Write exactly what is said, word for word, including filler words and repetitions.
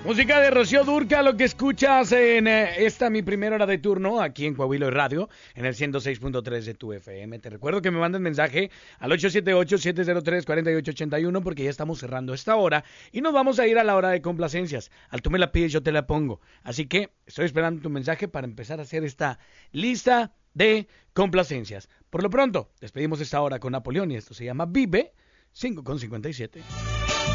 Música de Rocío Dúrcal, lo que escuchas en eh, esta mi primera hora de turno aquí en Coahuila y Radio, en el ciento seis punto tres de tu F M. Te recuerdo que me manden mensaje al ocho siete ocho, siete cero tres, cuatro ocho ocho uno porque ya estamos cerrando esta hora y nos vamos a ir a la hora de complacencias. Al tú me la pides, yo te la pongo. Así que estoy esperando tu mensaje para empezar a hacer esta lista de complacencias. Por lo pronto, despedimos esta hora con Napoleón y esto se llama Vive cinco con cincuenta y siete.